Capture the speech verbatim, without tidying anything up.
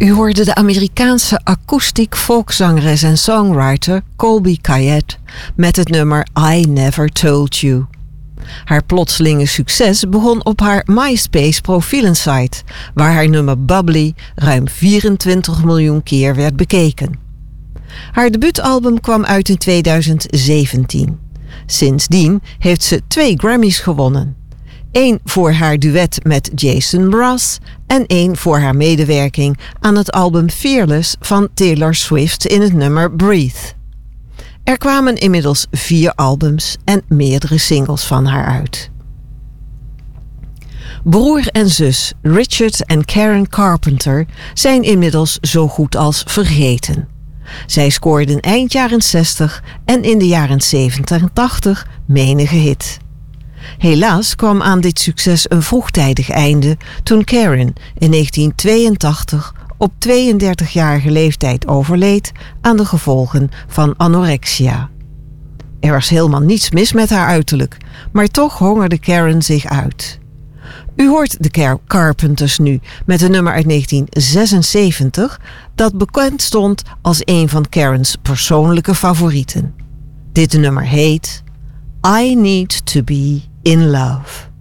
U hoorde de Amerikaanse akoestiek folkzangeres en songwriter Colby Kayet met het nummer I Never Told You. Haar plotselinge succes begon op haar MySpace profielensite, waar haar nummer Bubbly ruim vierentwintig miljoen keer werd bekeken. Haar debuutalbum kwam uit in tweeduizend zeventien. Sindsdien heeft ze twee Grammys gewonnen. Eén voor haar duet met Jason Mraz en één voor haar medewerking aan het album Fearless van Taylor Swift in het nummer Breathe. Er kwamen inmiddels vier albums en meerdere singles van haar uit. Broer en zus Richard en Karen Carpenter zijn inmiddels zo goed als vergeten. Zij scoorden eind jaren zestig en in de jaren zeventig en tachtig menige hit. Helaas kwam aan dit succes een vroegtijdig einde toen Karen in negentien tweeëntachtig op tweeëndertigjarige leeftijd overleed aan de gevolgen van anorexia. Er was helemaal niets mis met haar uiterlijk, maar toch hongerde Karen zich uit. U hoort de Car- Carpenters nu met een nummer uit negentien zesenzeventig dat bekend stond als een van Karen's persoonlijke favorieten. Dit nummer heet I Need to Be in Love.